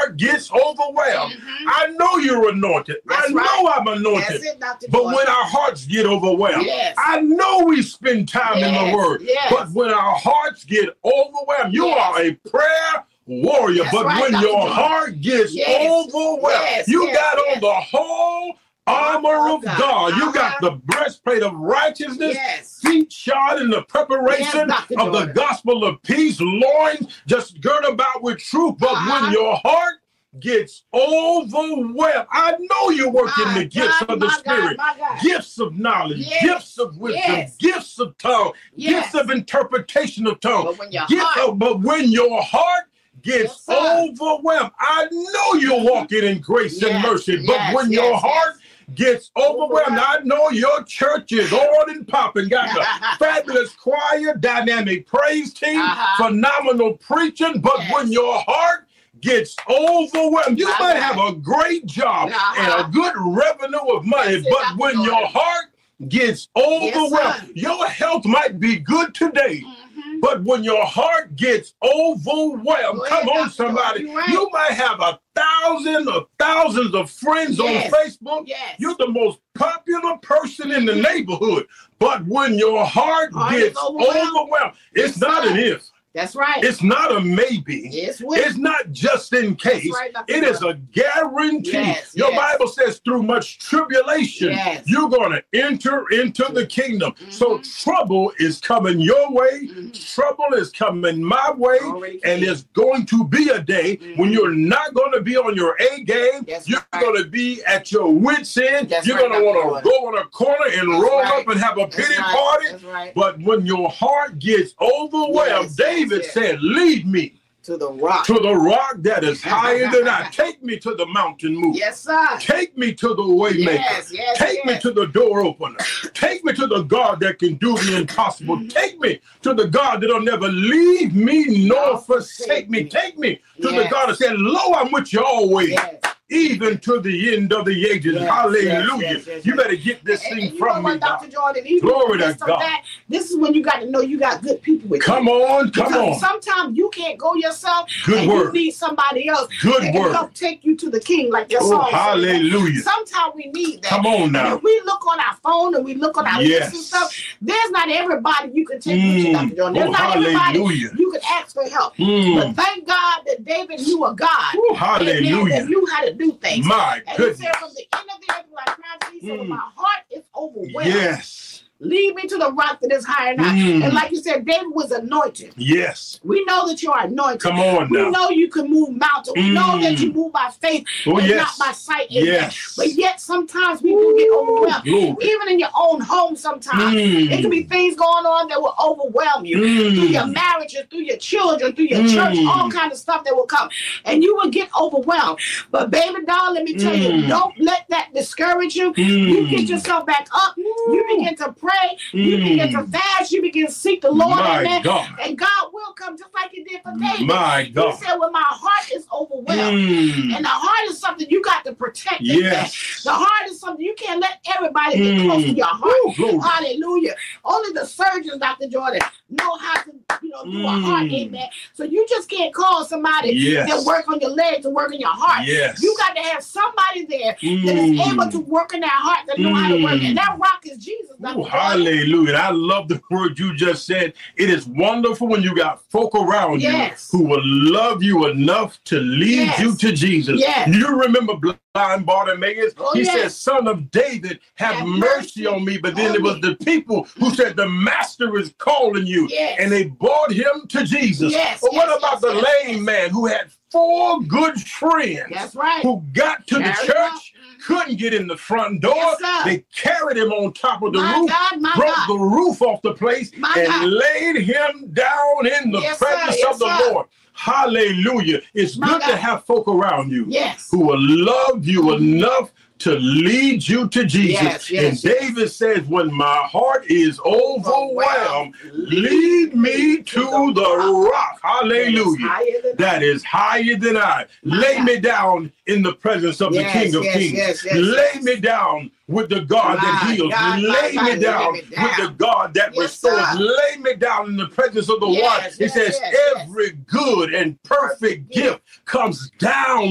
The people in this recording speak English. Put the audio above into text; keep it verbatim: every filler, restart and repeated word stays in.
heart gets overwhelmed, mm-hmm. I know you're anointed. That's I right. know I'm anointed. It, but when our hearts get overwhelmed, yes. I know we spend time yes. in the Word. Yes. But when our hearts get overwhelmed, you yes. are a prayer warrior. That's but right, when Doctor your Jordan. Heart gets yes. overwhelmed, yes. you yes. got yes. on the whole armor of God. God. You got the breastplate of righteousness, yes. feet shod in the preparation yes, of the gospel of peace, loins just girt about with truth. But uh-huh. when your heart gets overwhelmed, I know you work in the gifts God, of the Spirit, God, God. Gifts of knowledge, yes. gifts of wisdom, yes. gifts of tongue, yes. gifts of interpretation of tongue. But when your heart, of, but when your heart gets yes, overwhelmed, I know you're walking in grace yes. and mercy. But yes. when yes. your heart yes. gets overwhelmed, I know your church is on and popping, got the fabulous choir, dynamic praise team, uh-huh. phenomenal preaching. But yes. when your heart gets overwhelmed, you uh-huh. might have a great job uh-huh. and a good revenue of money, yes, but when your it. heart gets overwhelmed, yes, your health might be good today. Mm-hmm. But when your heart gets overwhelmed, well, come on, somebody, right. you might have a thousand or thousands of friends yes. on Facebook. Yes. You're the most popular person in the neighborhood. But when your heart, heart gets overwhelmed, overwhelmed it's, it's not an if. That's right. It's not a maybe. It's, it's not just in case. Right, it is a guarantee. Yes, Your yes. Bible says through much tribulation, yes. you're going to enter into the kingdom. Mm-hmm. So trouble is coming your way. Mm-hmm. Trouble is coming my way. And there's going to be a day mm-hmm. when you're not going to be on your A game. That's you're right. going to be at your wit's end. That's you're right, going to want to go in a corner and That's roll right. up and have a That's pity right. party. That's right. But when your heart gets overwhelmed, yes. David David said, lead me to the rock, to the rock that is higher than I. Take me to the mountain mover. Yes, sir. Take me to the way maker. Yes, yes, Take yes. me to the door opener. Take me to the God that can do the impossible. Take me to the God that'll never leave me nor forsake me. Take me to yes. the God that said, lo, I'm with you always. Yes. Even to the end of the ages. Yes, Hallelujah. Yes, yes, yes, you better get this and, thing and from me. Doctor Jordan, even Glory to God. That, this is when you got to know you got good people with come you. Come on, come because on. Sometimes you can't go yourself. Good and word. You need somebody else good that word. Can help take you to the king, like your oh, song hallelujah. Says. Sometimes we need that. Come on now. And if we look on our phone and we look on our yes. list and stuff, there's not everybody you can take mm. you to, Doctor Jordan. There's oh, not hallelujah. Everybody you can ask for help. Mm. But thank God that David knew a God. Oh, hallelujah. That knew how to do things. My and goodness. He said, from the end of the earth, like Christ, he said, mm. my heart is overwhelmed. Yes. Lead me to the rock that is higher now. Mm. And like you said, David was anointed. Yes. We know that you are anointed. Come on now. We know you can move mountains. We mm. know that you move by faith oh, and yes. not by sight. Yes. But yet sometimes we do get overwhelmed. Ooh. Even in your own home sometimes. Mm. It can be things going on that will overwhelm you. Mm. Through your marriages, through your children, through your mm. church, all kinds of stuff that will come. And you will get overwhelmed. But baby doll, let me tell mm. you, don't let that discourage you. Mm. You get yourself back up. Ooh. You begin to pray. You mm. begin to fast. You begin to seek the Lord. My amen. God. And God will come just like he did for David. My God. He said, when my heart is overwhelmed. Mm. And the heart is something you got to protect. Yes. The heart is something you can't let everybody mm. get close to your heart. Ooh, hallelujah. Only the surgeons, Doctor Jordan, know how to you know, do mm. a heart. Amen. So you just can't call somebody yes. that work on your legs and work on your heart. Yes. You got to have somebody there mm. that is able to work in that heart, that know mm. how to work. And that rock is Jesus. Ooh, hallelujah. I love the word you just said. It is wonderful when you got folk around yes. you who will love you enough to lead yes. you to Jesus. Yes. You remember blind Bartimaeus? Oh, he yes. said, son of David, have, have mercy, mercy on me. But then oh, it was the people who said, the master is calling you. Yes. And they brought him to Jesus. Yes. But what yes, about yes, the yes, lame yes. man who had four good friends That's right. who got to Carry the church, couldn't get in the front door. Yes, they carried him on top of the my roof, God, broke God. the roof off the place, my and God. laid him down in the yes, presence yes, of the sir. Lord. Hallelujah. It's my good God. to have folk around you yes. who will love you mm-hmm. enough to lead you to Jesus. Yes, yes, and David yes. says, when my heart is overwhelmed, lead me to the, the rock. Hallelujah. That is higher than I. My Lay God. me down in the presence of yes, the King of yes, Kings. Yes, yes, Lay yes. me down with the God my that heals. God, lay, God, me down lay me down with the God that yes, restores. Sir. Lay me down in the presence of the yes, one. He yes, says, yes, every yes. good and perfect, perfect gift comes down